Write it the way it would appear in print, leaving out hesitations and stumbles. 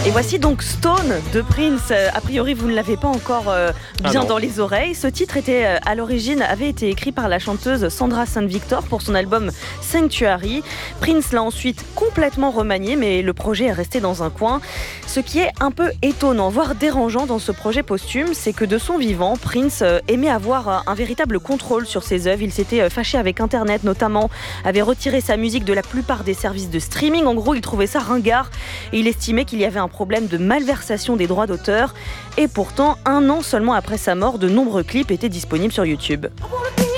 Et voici donc Stone de Prince. A priori, vous ne l'avez pas encore bien dans les oreilles. Ce titre à l'origine avait été écrit par la chanteuse Sandra St. Victor pour son album Sanctuary. Prince l'a ensuite complètement remanié, mais le projet est resté dans un coin. Ce qui est un peu étonnant, voire dérangeant dans ce projet posthume, c'est que de son vivant, Prince aimait avoir un véritable contrôle sur ses œuvres. Il s'était fâché avec Internet, notamment, avait retiré sa musique de la plupart des services de streaming. En gros, il trouvait ça ringard et il estimait qu'il y avait un problème de malversation des droits d'auteur. Et pourtant, 1 an seulement après sa mort, de nombreux clips étaient disponibles sur YouTube.